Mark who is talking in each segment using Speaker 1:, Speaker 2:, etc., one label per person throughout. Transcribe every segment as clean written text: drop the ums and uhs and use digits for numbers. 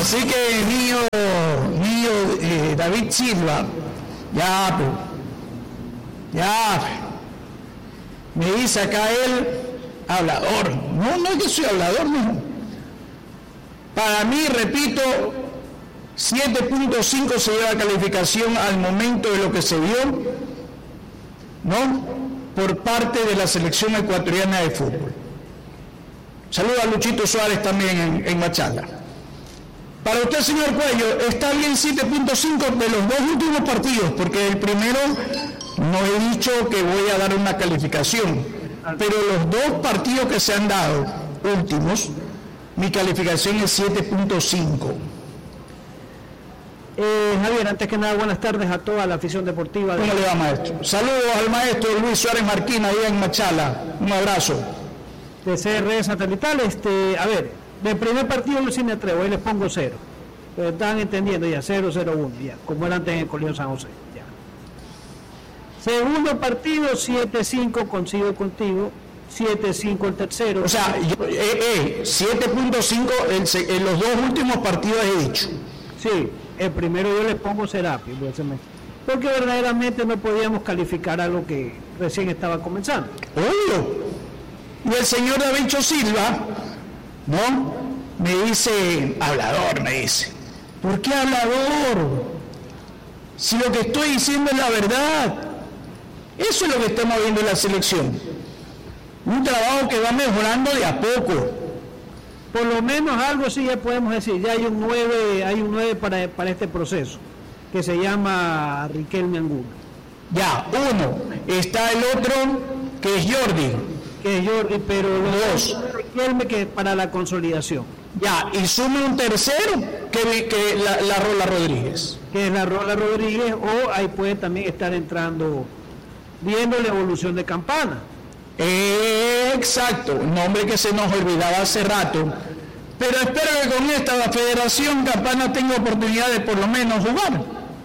Speaker 1: Así que niño David Silva, me dice acá él, hablador. No es que soy hablador, no. Para mí, repito, 7.5 se lleva calificación al momento de lo que se vio, ¿no? Por parte de la selección ecuatoriana de fútbol. Saludos a Luchito Suárez también en Machala. Para usted, señor Cuello, está bien 7.5 de los dos últimos partidos, porque el primero no he dicho que voy a dar una calificación, pero los dos partidos que se han dado últimos, mi calificación es 7.5.
Speaker 2: Javier, antes que nada, buenas tardes a toda la afición deportiva.
Speaker 1: ¿Cómo le va, maestro? Saludos al maestro Luis Suárez Marquín, ahí en Machala. Un abrazo.
Speaker 2: De CRE Satelital, a ver, del primer partido yo sí me atrevo, ahí les pongo 0. Pero estaban entendiendo ya, 0-0-1, ya, como era antes en el Colegio San José, ya. Segundo partido, 7-5, coincido contigo, 7-5 el tercero.
Speaker 1: O sea, 7.5 en los dos últimos partidos he dicho.
Speaker 2: Sí, el primero yo le pongo Serapio, porque verdaderamente no podíamos calificar algo que recién estaba comenzando.
Speaker 1: Obvio. Y el señor David Silva, ¿no? Me dice, hablador, me dice. ¿Por qué hablador? Si lo que estoy diciendo es la verdad. Eso es lo que estamos viendo en la selección. Un trabajo que va mejorando de a poco.
Speaker 2: Por lo menos algo sí ya podemos decir. Ya hay un 9 para este proceso, que se llama Riquelme Angulo.
Speaker 1: Ya, uno. Está el otro, que es Jordi.
Speaker 2: Pero los dos Riquelme, que para la consolidación.
Speaker 1: Ya, y sume un tercero, que la Rola Rodríguez.
Speaker 2: Que es la Rola Rodríguez, o ahí puede también estar entrando, viendo la evolución de Campana.
Speaker 1: Exacto, un nombre que se nos olvidaba hace rato. Pero espero que con esta federación Campana tenga oportunidad de por lo menos jugar.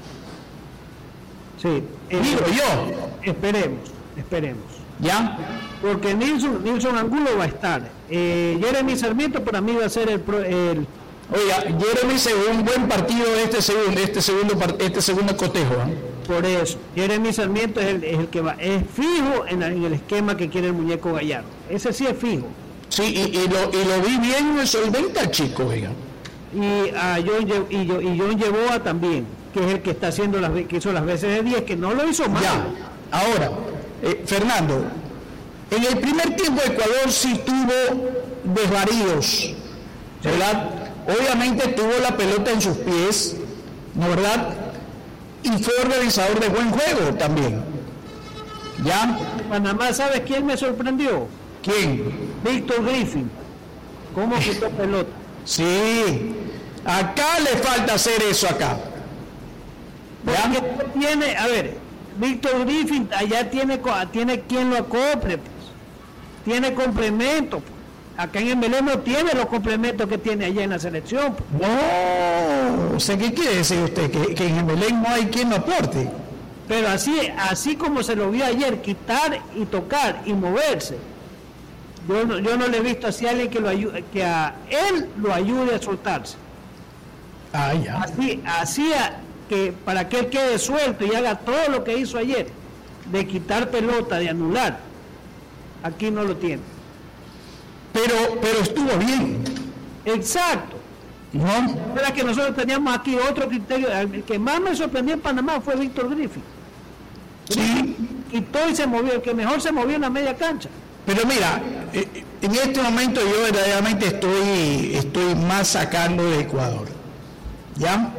Speaker 2: Sí.
Speaker 1: Digo yo.
Speaker 2: Esperemos.
Speaker 1: ¿Ya?
Speaker 2: Porque Nilson Angulo va a estar. Jeremy Sarmiento para mí va a ser el
Speaker 1: Oiga, Jeremy se ve un buen partido este segundo cotejo.
Speaker 2: Por eso, Jeremy Sarmiento es el que va, es fijo en el esquema que quiere el muñeco Gallardo. Ese sí es fijo.
Speaker 1: Sí, y lo vi bien solvente al chico, oiga.
Speaker 2: Y a John Yeboa también, que es el que está haciendo que hizo las veces de 10, que no lo hizo mal.
Speaker 1: Ya, ahora, Fernando, en el primer tiempo Ecuador sí tuvo desvaríos, ¿verdad? Obviamente tuvo la pelota en sus pies, ¿no, verdad? Y fue organizador de buen juego también. ¿Ya?
Speaker 2: Panamá, ¿sabes quién me sorprendió?
Speaker 1: ¿Quién?
Speaker 2: Víctor Griffin. ¿Cómo quitó pelota?
Speaker 1: Sí, acá le falta hacer eso acá.
Speaker 2: Porque tiene, a ver, Víctor Griffin allá tiene quien lo acople, pues. Tiene complementos. Acá en el Belén no tiene los complementos que tiene allá en la selección.
Speaker 1: No, o sea, ¿qué quiere decir usted? Que en el Belén no hay quien lo aporte.
Speaker 2: Pero así como se lo vio ayer, quitar y tocar y moverse, yo no le he visto así a alguien que a él lo ayude a soltarse.
Speaker 1: Ah, ya.
Speaker 2: Así que para que él quede suelto y haga todo lo que hizo ayer, de quitar pelota, de anular, aquí no lo tiene.
Speaker 1: Pero estuvo bien.
Speaker 2: Exacto.
Speaker 1: ¿No?
Speaker 2: Era que nosotros teníamos aquí otro criterio. El que más me sorprendió en Panamá fue Víctor Griffin.
Speaker 1: Sí.
Speaker 2: Quitó y se movió, el que mejor se movió en la media cancha.
Speaker 1: Pero mira, en este momento yo verdaderamente estoy más sacando de Ecuador. ¿Ya?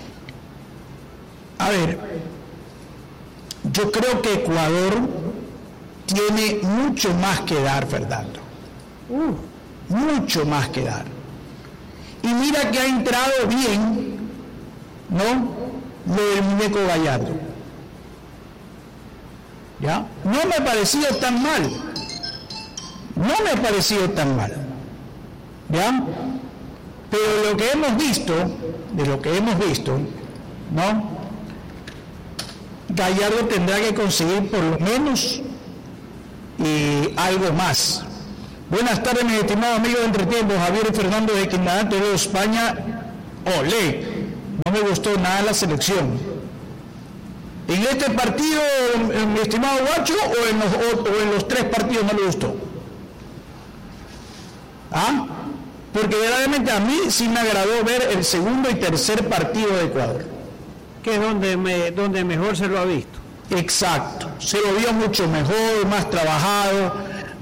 Speaker 1: A ver, yo creo que Ecuador tiene mucho más que dar, Fernando. Mucho más que dar. Y mira que ha entrado bien, ¿no? Lo del muñeco Gallardo. ¿Ya? No me ha parecido tan mal. ¿Ya? Pero lo que hemos visto, ¿no? Gallardo tendrá que conseguir por lo menos algo más. Buenas tardes, mis estimados amigos de Entretiempo, Javier y Fernando de Quindanante de España. olé, no me gustó nada la selección. ¿En este partido, mi estimado Guacho, o en los 3 partidos no le gustó? ¿Ah? Porque verdaderamente a mí sí me agradó ver el segundo y tercer partido de Ecuador.
Speaker 2: Que es donde mejor se lo ha visto.
Speaker 1: Exacto, se lo vio mucho mejor, más trabajado,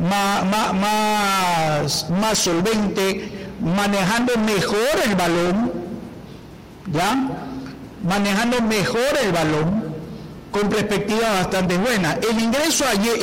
Speaker 1: más solvente, manejando mejor el balón, ¿ya? Manejando mejor el balón, con perspectivas bastante buenas. El ingreso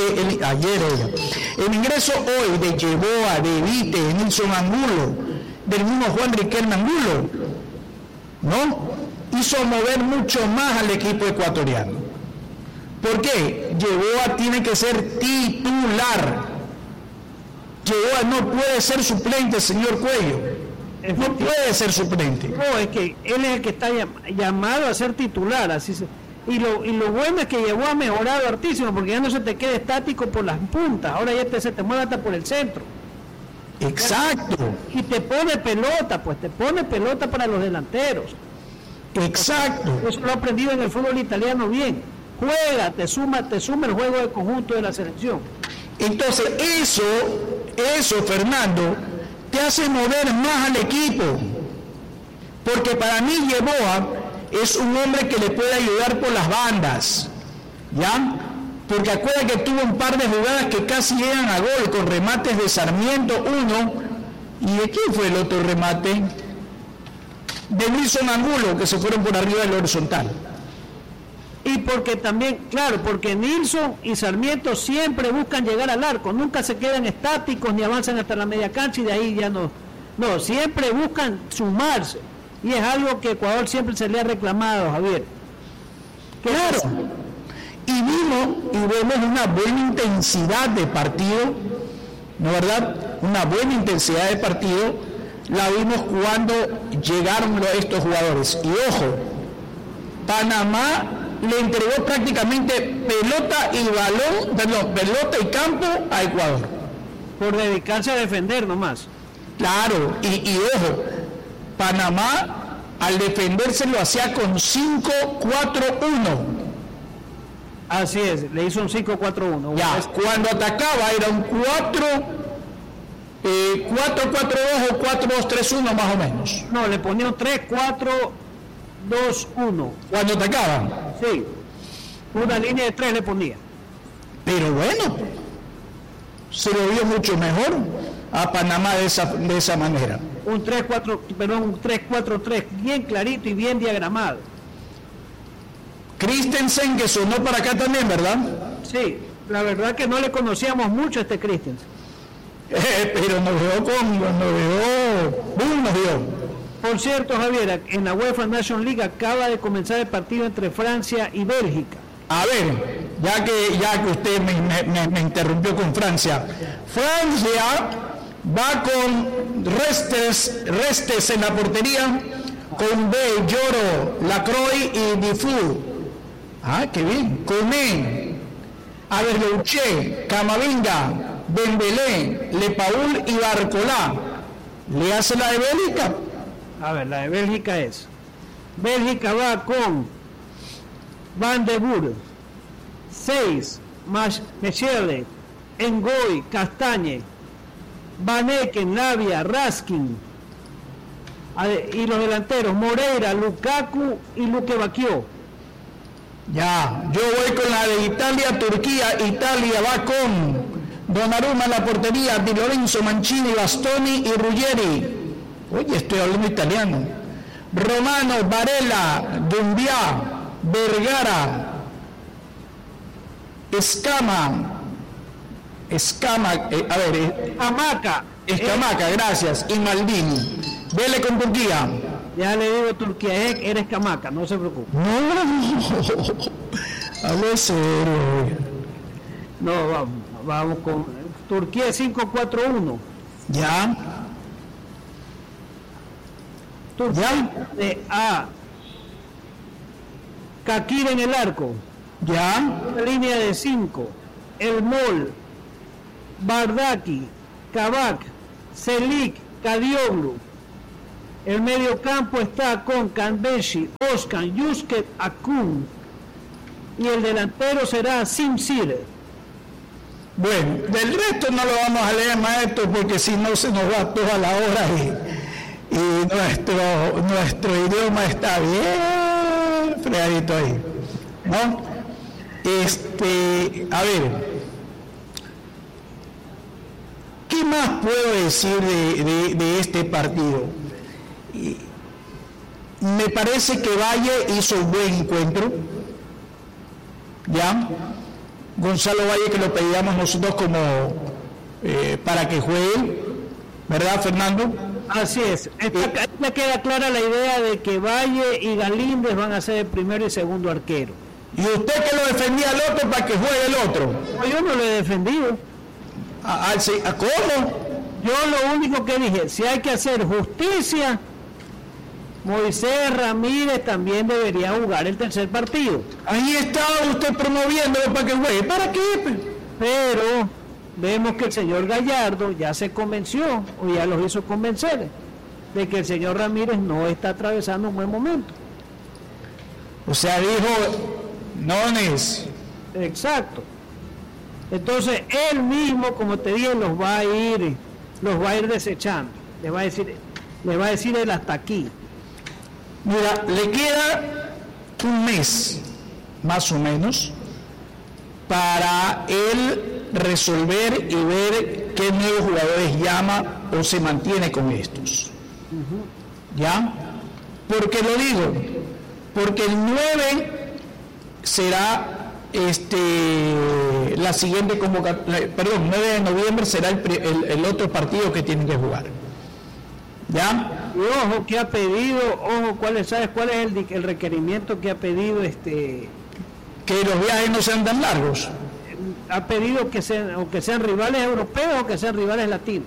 Speaker 1: el ingreso hoy de Yeboah, de Vite, de Nilson Angulo, del mismo Juan Riquelme Angulo, ¿no? Hizo mover mucho más al equipo ecuatoriano. ¿Por qué? Yeboah tiene que ser titular. Yeboah no puede ser suplente, señor Cuello. No puede ser suplente.
Speaker 2: No, es que él es el que está llamado a ser titular, así se... Y lo bueno es que Yeboah ha mejorado hartísimo, porque ya no se te queda estático por las puntas, ahora ya se te mueve hasta por el centro.
Speaker 1: Exacto.
Speaker 2: Y te pone pelota, pues te pone pelota para los delanteros.
Speaker 1: Exacto.
Speaker 2: Eso lo ha aprendido en el fútbol italiano bien. Juega, te suma el juego de conjunto de la selección.
Speaker 1: Entonces eso, Fernando, te hace mover más al equipo. Porque para mí Yeboah es un hombre que le puede ayudar por las bandas, ¿ya? Porque acuérdate que tuvo un par de jugadas que casi llegan a gol, con remates de Sarmiento, uno, ¿y de quién fue el otro remate? De Nilson Angulo, que se fueron por arriba del horizontal.
Speaker 2: Y porque también, claro, porque Nilson y Sarmiento siempre buscan llegar al arco, nunca se quedan estáticos ni avanzan hasta la media cancha y de ahí ya no, siempre buscan sumarse. Y es algo que Ecuador siempre se le ha reclamado, Javier.
Speaker 1: Claro. Y vemos una buena intensidad de partido, ¿no es verdad? Una buena intensidad de partido la vimos cuando llegaron estos jugadores. Y ojo, Panamá le entregó prácticamente pelota y campo a Ecuador.
Speaker 2: Por dedicarse a defender nomás.
Speaker 1: Claro, y ojo, Panamá al defenderse lo hacía con 5-4-1.
Speaker 2: Así es, le hizo un 5-4-1.
Speaker 1: Ya, cuando atacaba era un 4-4-2 o 4-2-3-1 más o menos.
Speaker 2: No, le ponía un 3-4-2-1.
Speaker 1: Cuando atacaban.
Speaker 2: Sí, una línea de 3 le ponía.
Speaker 1: Pero bueno, se lo vio mucho mejor a Panamá de esa manera.
Speaker 2: Un 3-4-3 bien clarito y bien diagramado.
Speaker 1: Christensen, que sonó para acá también, ¿verdad?
Speaker 2: Sí, la verdad que no le conocíamos mucho a este Christensen.
Speaker 1: Pero nos vio.
Speaker 2: Por cierto, Javier, en la UEFA Nations League acaba de comenzar el partido entre Francia y Bélgica.
Speaker 1: A ver, ya que usted me interrumpió con Francia. Francia va con Restes en la portería, con B, Lloro, Lacroix y Difú. Ah, qué bien. Coné, Aberlouché, Camavinga, Dembélé, Lepaul y Barcolá. ¿Le hace la de Bélgica?
Speaker 2: A ver, la de Bélgica es. Bélgica va con Van de Boer, 6, Mechele, Ngoy, Castañe, Van Eken, Navia, Raskin. Y los delanteros, Moreira, Lukaku y Luque Bacchio.
Speaker 1: Ya, yo voy con la de Italia-Turquía. Italia va con Donnarumma en la portería, Di Lorenzo, Mancini, Bastoni y Ruggeri. Oye, estoy hablando italiano. Romano, Varela, Dumbiá, Vergara, Escamaca, gracias, y Maldini. Vele con Turquía.
Speaker 2: Ya le digo Turquía, eres Camaca, no se preocupe.
Speaker 1: No, hablo serio.
Speaker 2: No, vamos con Turquía 5-4-1.
Speaker 1: Ya.
Speaker 2: Turquía de A. Kakir en el arco.
Speaker 1: Ya.
Speaker 2: Una línea de 5. El Mol, Bardaki, Kabak, Selik, Kadioglu. El mediocampo está con Kanbeshi, Oskan, Yusket, Akun. Y el delantero será Sim Sire.
Speaker 1: Bueno, del resto no lo vamos a leer, maestro, porque si no se nos va toda la hora y nuestro idioma está bien fregadito ahí, ¿no? A ver, ¿qué más puedo decir de este partido? Me parece que Valle hizo un buen encuentro, ¿ya? Gonzalo Valle, que lo pedíamos nosotros como para que juegue, ¿verdad, Fernando?
Speaker 2: Así es. Ya queda clara la idea de que Valle y Galíndez van a ser el primero y segundo arquero.
Speaker 1: ¿Y usted que lo defendía al otro para que juegue el otro?
Speaker 2: No, yo no lo he defendido.
Speaker 1: ¿Cómo?
Speaker 2: Yo lo único que dije, si hay que hacer justicia, Moisés Ramírez también debería jugar el tercer partido.
Speaker 1: Ahí estaba usted promoviéndolo para que juegue. ¿Para qué?
Speaker 2: Pero vemos que el señor Gallardo ya se convenció, o ya los hizo convencer, de que el señor Ramírez no está atravesando un buen momento.
Speaker 1: O sea, dijo, no es.
Speaker 2: Exacto. Entonces, él mismo, como te dije, los va a ir desechando. Le va a decir él hasta aquí.
Speaker 1: Mira, le queda un mes, más o menos, para él resolver y ver qué nuevos jugadores llama o se mantiene con estos. ¿Ya? ¿Por qué lo digo? Porque el 9 será la siguiente convocatoria, 9 de noviembre será el otro partido que tienen que jugar. ¿Ya?
Speaker 2: Y ojo, ¿qué ha pedido? ¿Sabes cuál es el requerimiento que ha pedido
Speaker 1: Que los viajes no sean tan largos.
Speaker 2: Ha pedido que sean rivales europeos o que sean rivales latinos.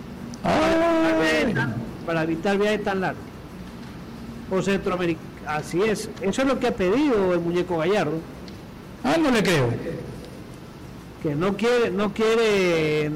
Speaker 2: Para evitar viajes tan largos. O centroamericanos. Así es. Eso es lo que ha pedido el muñeco Gallardo.
Speaker 1: No le creo.
Speaker 2: Que no quiere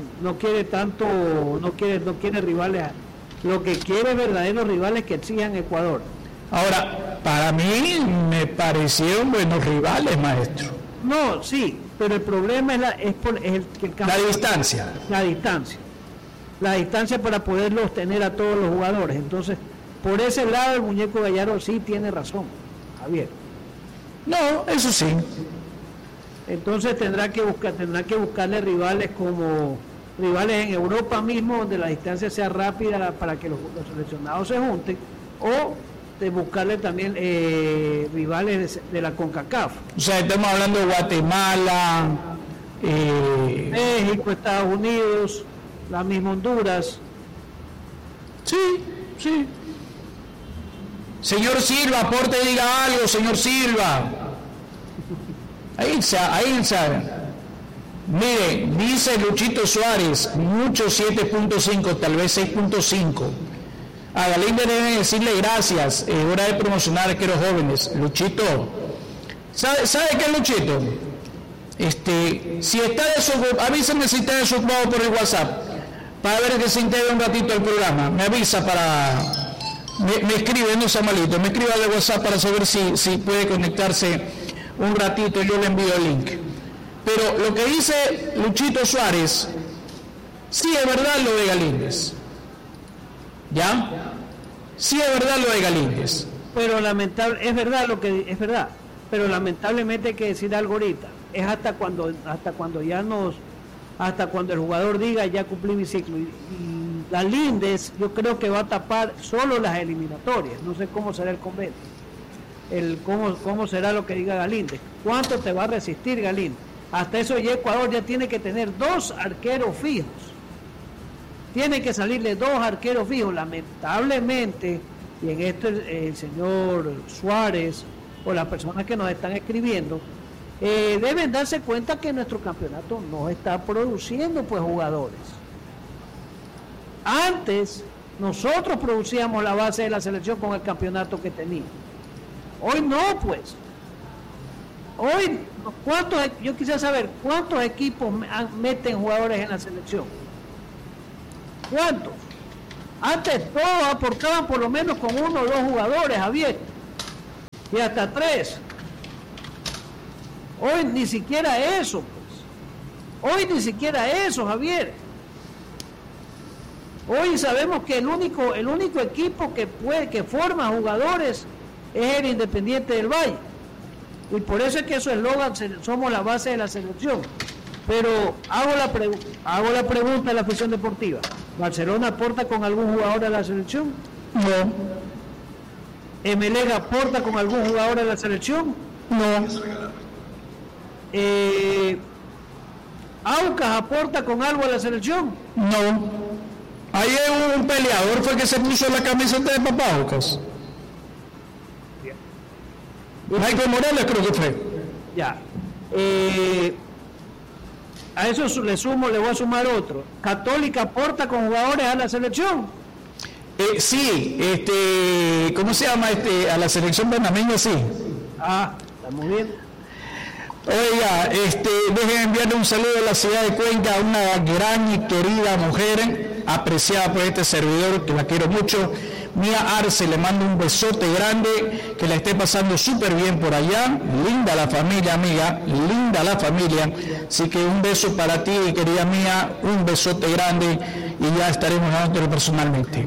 Speaker 2: rivales. Lo que quiere es verdaderos rivales que exijan Ecuador.
Speaker 1: Ahora, para mí me parecieron buenos rivales, maestro.
Speaker 2: No, sí, pero el problema la distancia. La distancia para poderlos tener a todos los jugadores. Entonces, por ese lado el muñeco Gallardo sí tiene razón, Javier.
Speaker 1: No, eso sí.
Speaker 2: Entonces tendrá que buscarle rivales en Europa mismo, donde la distancia sea rápida para que los seleccionados se junten, o de buscarle también rivales de la CONCACAF.
Speaker 1: O sea, estamos hablando de Guatemala,
Speaker 2: México, Estados Unidos, la misma Honduras.
Speaker 1: Sí. Señor Silva, aporte, diga algo, señor Silva. Ahí sabe. Mire, dice Luchito Suárez, mucho 7.5, tal vez 6.5. A Galíndez deben decirle gracias, es hora de promocionar arqueros jóvenes. Luchito, ¿sabe qué, Luchito? Si está desocupado, avísame si está desocupado por el WhatsApp, para ver que se integre un ratito al programa. Me avisa me escribe, no sea malito, me escribe al WhatsApp para saber si puede conectarse un ratito, yo le envío el link. Pero lo que dice Luchito Suárez, sí es verdad lo de Galíndez. ¿Ya? Sí es verdad lo de Galíndez.
Speaker 2: Pero pero lamentablemente hay que decir algo ahorita. Es hasta cuando el jugador diga ya cumplí mi ciclo. Y Galíndez yo creo que va a tapar solo las eliminatorias. No sé cómo será el convenio. Cómo será lo que diga Galíndez. ¿Cuánto te va a resistir Galíndez? Hasta eso ya Ecuador ya tiene que tener 2 arqueros fijos. Tiene que salirle 2 arqueros fijos. Lamentablemente, y en esto el señor Suárez o las personas que nos están escribiendo, deben darse cuenta que nuestro campeonato no está produciendo pues jugadores. Antes, nosotros producíamos la base de la selección con el campeonato que teníamos. Hoy no, pues. Hoy, yo quisiera saber cuántos equipos meten jugadores en la selección. ¿Cuántos? Antes todos aportaban por lo menos con 1 o 2 jugadores, Javier, y hasta 3. Hoy ni siquiera eso, pues. Hoy ni siquiera eso, Javier. Hoy sabemos que el único equipo que forma jugadores es el Independiente del Valle. Y por eso es que su eslogan, somos la base de la selección. Pero hago la pregunta a la afición deportiva. ¿Barcelona aporta con algún jugador a la selección?
Speaker 1: No.
Speaker 2: ¿Emelec aporta con algún jugador a la selección?
Speaker 1: No.
Speaker 2: ¿Aucas aporta con algo a la selección?
Speaker 1: No. Ayer un peleador fue que se puso la camiseta de Papá Aucas. Michael Morales creo que fue.
Speaker 2: Ya. A eso le voy a sumar otro. ¿Católica aporta con jugadores a la selección?
Speaker 1: Sí, ¿cómo se llama? A la selección panameña, sí.
Speaker 2: Ah, estamos bien.
Speaker 1: Oiga, dejen enviarle un saludo a la ciudad de Cuenca, a una gran y querida mujer, apreciada por este servidor, que la quiero mucho. Mía Arce, le mando un besote grande, que la esté pasando súper bien por allá. Linda la familia, amiga, linda la familia. Así que un beso para ti, querida Mía, un besote grande, y ya estaremos hablando personalmente.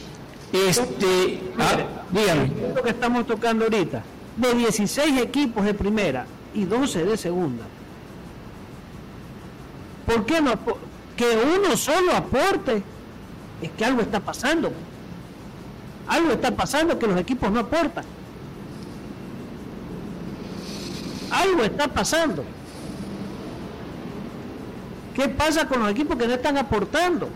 Speaker 1: Dígame.
Speaker 2: Lo que estamos tocando ahorita, de 16 equipos de primera y 12 de segunda. ¿Por qué no? Que uno solo aporte, es que algo está pasando. Algo está pasando que los equipos no aportan. Algo está pasando. ¿Qué pasa con los equipos que no están aportando?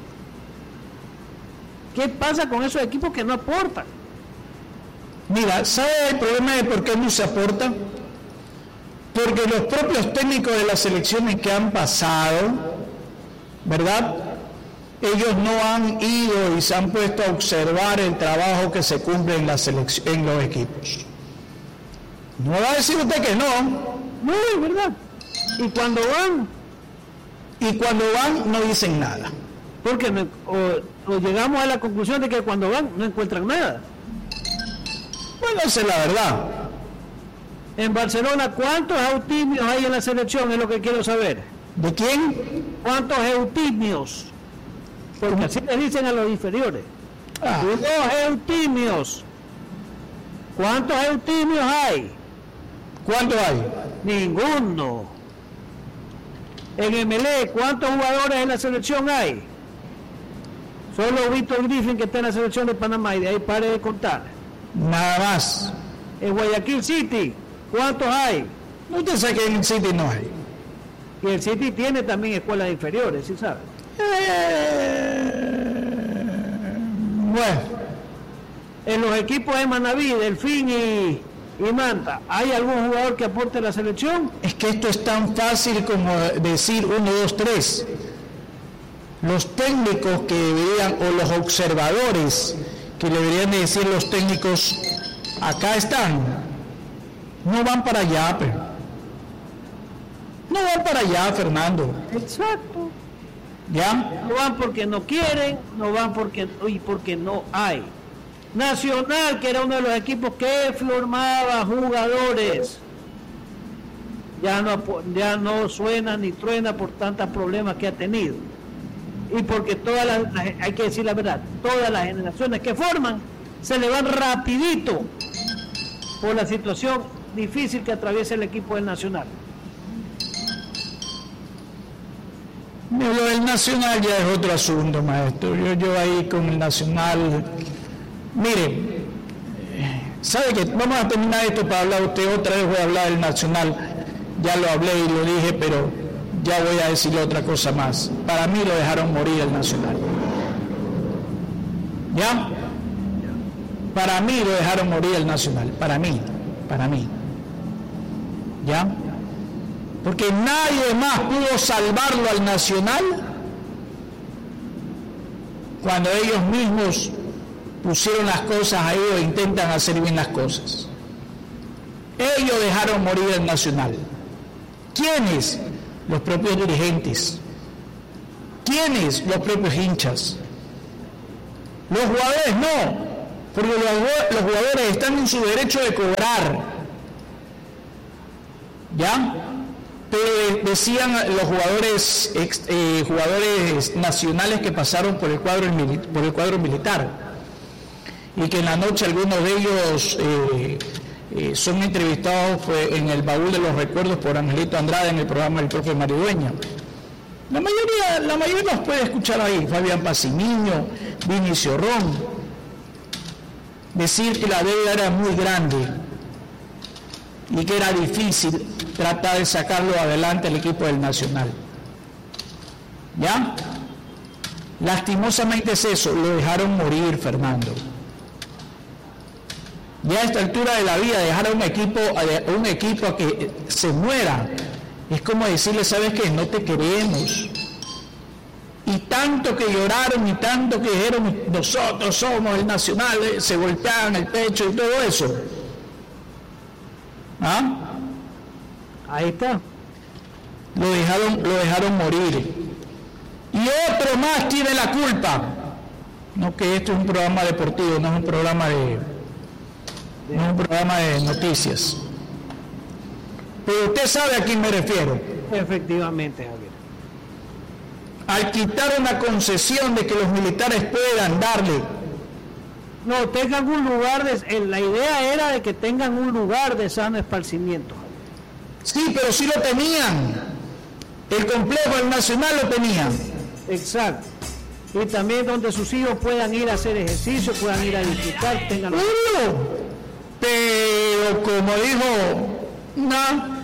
Speaker 2: ¿Qué pasa con esos equipos que no aportan?
Speaker 1: Mira, ¿sabe el problema de por qué no se aporta? Porque los propios técnicos de las selecciones que han pasado, ¿verdad?, ellos no han ido y se han puesto a observar el trabajo que se cumple en los equipos. No va a decir usted que no.
Speaker 2: No, es verdad. Y cuando van
Speaker 1: no dicen nada.
Speaker 2: Porque o llegamos a la conclusión de que cuando van no encuentran nada.
Speaker 1: Bueno, esa es la verdad.
Speaker 2: En Barcelona, ¿cuántos eutimios hay en la selección? Es lo que quiero saber.
Speaker 1: ¿De quién?
Speaker 2: ¿Cuántos eutimios? Porque así le dicen a los inferiores. Los eutimios. ¿Cuántos eutimios hay?
Speaker 1: ¿Cuántos hay?
Speaker 2: Ninguno. En Emelec, ¿cuántos jugadores en la selección hay? Solo Víctor Griffin, que está en la selección de Panamá, y de ahí pare de contar.
Speaker 1: Nada más.
Speaker 2: En Guayaquil City, ¿cuántos hay?
Speaker 1: No, usted sabe que en el City no hay.
Speaker 2: Y el City tiene también escuelas inferiores, ¿sí sabe?
Speaker 1: Bueno.
Speaker 2: En los equipos de Manaví, Delfín y Manta, ¿hay algún jugador que aporte a la selección?
Speaker 1: Es que esto es tan fácil como decir 1, 2, 3. Los técnicos que deberían, o los observadores que deberían de decir los técnicos, acá están, no van para allá, pero no van para allá, Fernando.
Speaker 2: Exacto.
Speaker 1: ¿Ya?
Speaker 2: No van porque no quieren, no van porque no hay. Nacional, que era uno de los equipos que formaba jugadores, ya no suena ni truena por tantos problemas que ha tenido. Y porque hay que decir la verdad, todas las generaciones que forman se le van rapidito por la situación difícil que atraviesa el equipo del Nacional.
Speaker 1: Lo del Nacional ya es otro asunto, maestro. Yo ahí con el Nacional, mire, sabe que vamos a terminar esto para hablar, usted otra vez voy a hablar del Nacional, ya lo hablé y lo dije, pero ya voy a decirle otra cosa más. Para mí lo dejaron morir el Nacional. ¿Ya? Para mí lo dejaron morir el Nacional, para mí. ¿Ya? Porque nadie más pudo salvarlo al Nacional cuando ellos mismos pusieron las cosas ahí o intentan hacer bien las cosas. Ellos dejaron morir al Nacional. ¿Quiénes? Los propios dirigentes. ¿Quiénes? Los propios hinchas. Los jugadores no, porque los jugadores están en su derecho de cobrar. ¿Ya? Pero decían los jugadores nacionales que pasaron por el cuadro militar, y que en la noche algunos de ellos son entrevistados en el baúl de los recuerdos por Angelito Andrade en el programa del profe Maridueña. La mayoría nos puede escuchar ahí, Fabián Pacimiño, Vinicio Ron, decir que la deuda era muy grande y que era difícil tratar de sacarlo adelante el equipo del Nacional. ¿Ya? Lastimosamente es eso, lo dejaron morir, Fernando. Ya a esta altura de la vida, dejar a un equipo a que se muera, es como decirle, ¿sabes qué? No te queremos. Y tanto que lloraron y tanto que dijeron, nosotros somos el Nacional, se golpeaban el pecho y todo eso. ¿Ah?
Speaker 2: Ahí está.
Speaker 1: Lo dejaron morir. Y otro más tiene la culpa. No, que esto es un programa deportivo, no es un programa de noticias. Pero usted sabe a quién me refiero.
Speaker 2: Efectivamente, Javier.
Speaker 1: Al quitar una concesión de que los militares puedan darle.
Speaker 2: No, tengan un lugar la idea era de que tengan un lugar de sano esparcimiento.
Speaker 1: Sí, pero sí lo tenían. El complejo del Nacional lo tenían.
Speaker 2: Exacto. Y también donde sus hijos puedan ir a hacer ejercicio, puedan ir a disfrutar, tengan...
Speaker 1: Pero como dijo, no,